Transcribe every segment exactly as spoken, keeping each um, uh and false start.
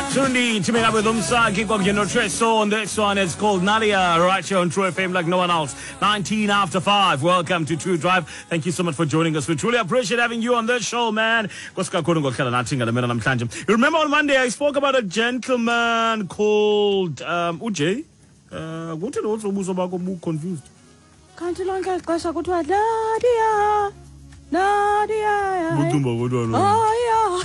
Tundi, teaming up with Umsaki, you know, Treso on this one. It's called Nadia, right here on True F M like no one else. nineteen after five. Welcome to True Drive. Thank you so much for joining us. We truly appreciate having you on this show, man. You remember on Monday I spoke about a gentleman called um, Ujay. Uh, what did also Musobako confused? Can't you long as Nadia? Nadia. Oh, yeah.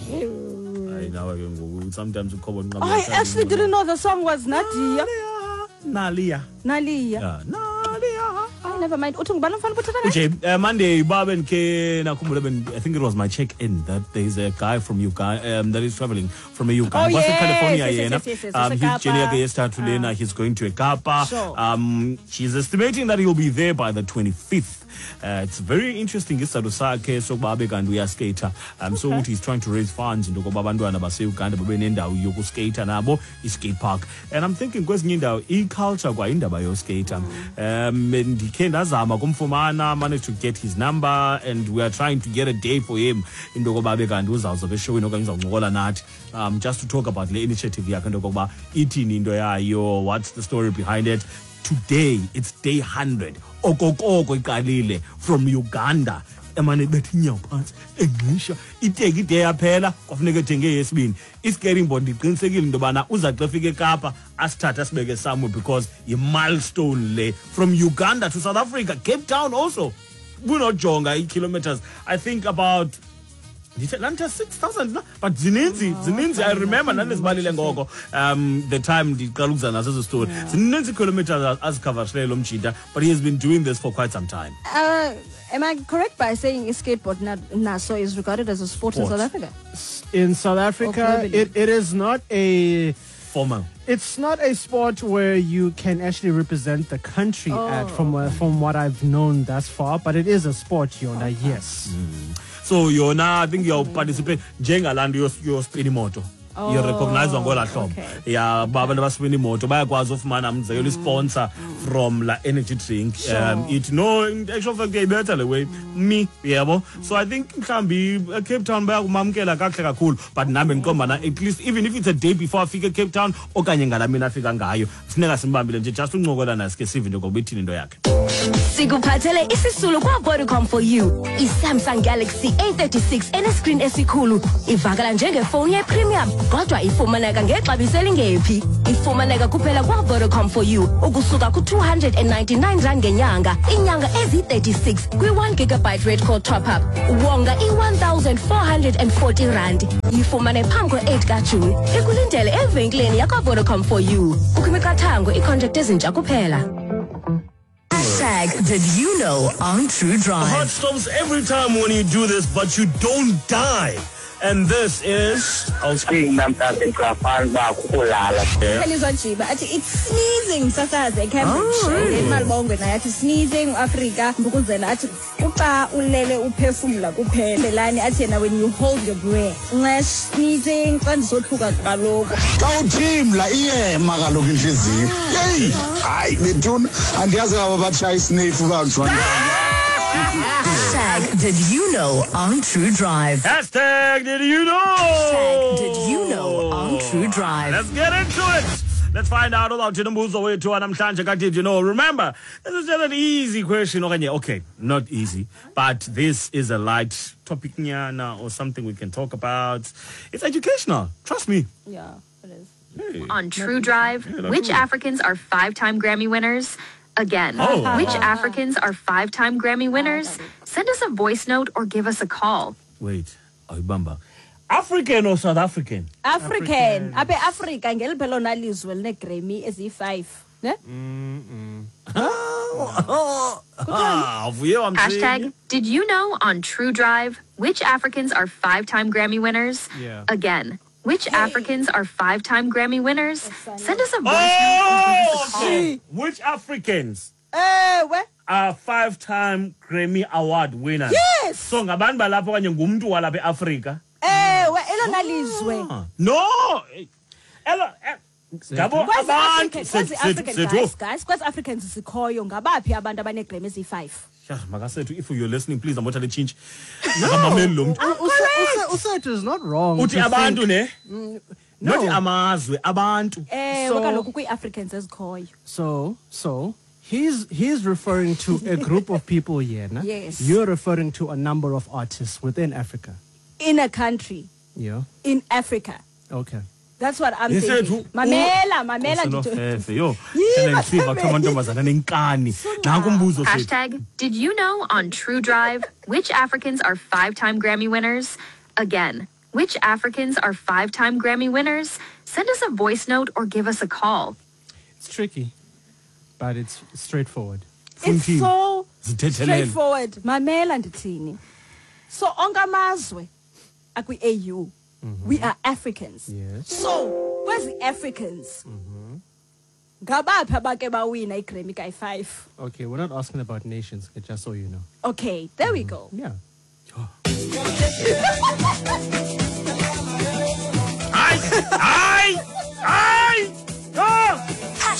I know sometimes we call I actually didn't know the song was Nadia. Nalia. Nalia. Yeah, Nalia. Oh, never mind. Okay, uh, Monday, Bob and K, I think it was my check-in that there's a guy from Uganda um, that is traveling from a Uganda. Oh, yes, California, yes, yes, yes, yes, yes. Um, he's Jenny uh, he's going to a Kappa. Sure. Um, she's estimating that he'll be there by the twenty-fifth. Uh, it's very interesting. It's Sadusake, so Babek and we are skater. Um, okay. So he's trying to raise funds in the Babandu and Abase Uganda, but in the Yoko skater and Abo is skate park. And I'm thinking, because Ninda e culture go in the bio skater. Um, and he came as Amagumfumana managed to get his number, and we are trying to get a day for him in the Babek and who's also a show in Oganza um, just to talk about the initiative. Yakandoba eating in the yo, what's the story behind it? Today, it's day one hundred. Okokoko ikalile from Uganda. Emane bethinya phansi engqisha iteki ide yaphela kwafuneka ethenge yesibini. Iskating board iqinisekile into bana uza xa fika eKapa asithatha sibeke somewhere because a milestone le from Uganda to South Africa, Cape Town also. We're not jonga kilometers. I think about six thousand, but Zininzi, Zininzi, I remember um, the time the Kaluzan as a story. Zininzi kilometers as covered, but he has been doing this for quite some time. Uh, am I correct by saying skateboard Naso is regarded as a sport, sport. in South Africa? In South Africa, it, it is not a formal. It's not a sport where you can actually represent the country oh. at, from uh, from what I've known thus far, but it is a sport, Yona, yes. Mm. So Yona, I think you'll participate. Jenga land your your spinning motor. Oh, you recognize on Gola Tom. okay. Yeah, Baba never spinning motor. By a cause of man, I'm the only sponsor from la energy drink. Sure. Um, it no in actual fact they better way me. Yeah, so I think it can be a Cape Town by Mamke like cool. But Namen Komana, at least even if it's a day before I figure Cape Town, Okanyanga Mina Figangayo. It's never Zimbabwe just to know what I'm asking to go between in the yak. Siguphathele isisulu kwa Vodacom for you. I-Samsung Galaxy A thirty-six ene-screen esikhulu ivakala njengefoni ye-premium kodwa ifumaneka ngexabiso elingephi. Ifumaneka kuphela kwa Vodacom for you ukusuka ku two hundred ninety-nine rand ngenyanga inyanga ezi thirty-six kwi one gigabyte rate call top up wonga i one thousand four hundred forty rand. Ifumane phambi ko-eight kaJuni ikulindele evenkileni yakwa Vodacom for you. Ukhimiqathango i-contract ezintsha kuphela. Hashtag did you know on True Drive. The heart stops every time when you do this, but you don't die. And this is I'll speak them that it's a fan back it's sneezing sasaze Cambridge eMalibongwe na yathi sneezing Africa ngukuzela athi uxa ulele uphefumula kuphela lani athi yena when you hold your breath nxa sneezing xa ndizothuka kaloku xa uthimla iyema kaloku inhliziyo hey hayi bethuna andiyazi aba batshaya isnefu kanjani. Hashtag did you know on True Drive. Hashtag did you know? Hashtag did you know on True Drive. Let's get into it. Let's find out about Tinambuzo way to Anamtanja. Did you know? Remember, this is just an easy question. Okay, not easy, but this is a light topic or something we can talk about. It's educational. Trust me. Yeah, it is. Hey. On True Drive, yeah, which cool. Africans are five-time Grammy winners? Again, oh. which Africans are five-time Grammy winners? Send us a voice note or give us a call. Wait, Bamba. African or South African? African. Abe Africa ngel phelo nalizwe line Grammy ezi five. Ne? Mm. Hashtag did you know on True Drive, which Africans are five-time Grammy winners? Yeah. Again, which Africans are five-time Grammy winners? Send us a voice oh, note or give us a call. See, which Africans eh, what? are five-time Grammy Award winners? Yes. So ngabantu balapha kanye ngumuntu walapha eAfrica. Eh, we elo nalizwe. No. Elo Gabo abantu guys, guys, because Africans sikhoyo ngabaphi abantu abane Grammy ezi five. Yeah, Magasetu, if you're listening, please, I'm going to change. No, Usethu is not wrong. Uti abantu ne? not No. amazwe abantu. ewe So- kaloku kwi-africans ezikhoyo. So, so he's he's referring to a group of people here. Nah? Yes. You're referring to a number of artists within Africa. In a country, Yeah. in Africa. Okay. That's what I'm Yes, thinking. sir. Mamela, mamela. ndito- Fefe yo. Yee, Tena ngisiva bafebe. kuthiwa amantombazana nenkani. Nanku umbuzo sethu. Hashtag, did you know on True Drive which Africans are five-time Grammy winners? Again, which Africans are five-time Grammy winners? Send us a voice note or give us a call. It's tricky, but it's straightforward. It's Funky. so Zithethelele. straightforward. Mamela ndithini. So onke amazwe akwi-A U. We are Africans. Yes. So where's the Africans? Ngabaphi abake bawina iGrammy ka five? Okay, we're not asking about nations, okay, just so you know. Okay, there we go. Yeah.